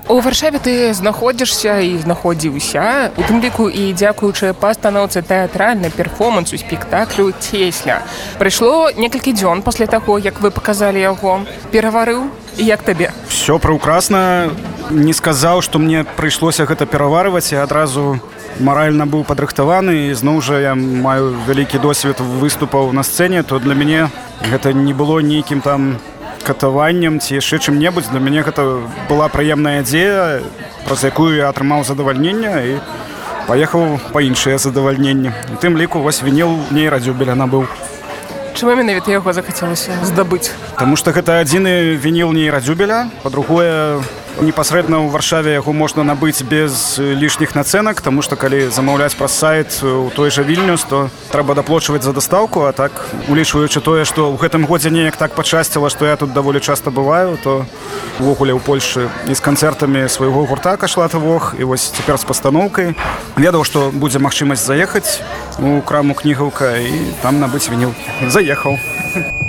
У Варшаве ты знаходзішся і знаходзіўся, у тым ліку і дзякуючы пастаноўцы тэатральнай перформансу спектаклю «Цесля». Прайшло некалькі дзён пасля таго, як вы паказалі яго. Пераварыў? Як табе? Все праўкрасна. Не сказаў, што мне прыйшлося гэта пераварваць, я адразу маральна быў падрыхтаваны, і зноў жа я маю вялікі досвед выступаў на сцэне, то для мяне гэта не было нейкім там катаваннем ці яшчэ чым-небудзь. Для мяне гэта была прыемная ідзея, праз якую я атрымаў задавальненне і паехаў па іншыя задавальненні. У тым ліку вось вініл нейрадзюбеля набыў. Чаму менавіта яго захацелася здабыць? Таму што гэта адзіны вініл нейрадзюбеля. Па-другое, непасрэдна ў Варшаве яго можна набыць без лішніх нацэнак, таму што калі замаўляць праз сайт у той жа Вільнюс, то трэба даплочваць за дастаўку, а так, улічваючы тое, што ў гэтым годзе неяк так пачасціла, што я тут даволі часта бываю, то увогуле ў Польшы і з канцэртамі свайго гурта «Кашлаты Вог», і вось цяпер з пастаноўкай. Ведаў, што будзе магчымасць заехаць у краму «Кнігаўка» і там набыць вініл. Заехаў.